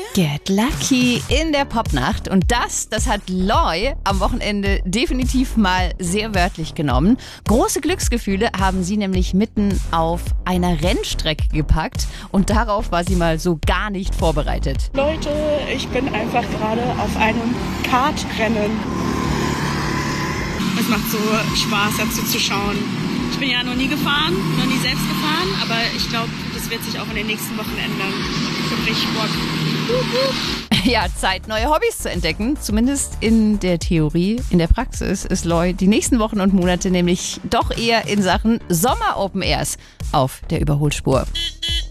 Get Lucky in der Popnacht. Und das hat Loy am Wochenende definitiv mal sehr wörtlich genommen. Große Glücksgefühle haben sie nämlich mitten auf einer Rennstrecke gepackt. Und darauf war sie mal so gar nicht vorbereitet. Leute, ich bin einfach gerade auf einem Kartrennen. Es macht so Spaß, dazu zu schauen. Ich bin ja noch nie gefahren, noch nie selbst gefahren, aber ich glaube, das wird sich auch in den nächsten Wochen ändern. Ich hab richtig Bock. Ja, Zeit, neue Hobbys zu entdecken. Zumindest in der Theorie. In der Praxis ist Loy die nächsten Wochen und Monate nämlich doch eher in Sachen Sommer-Open Airs auf der Überholspur.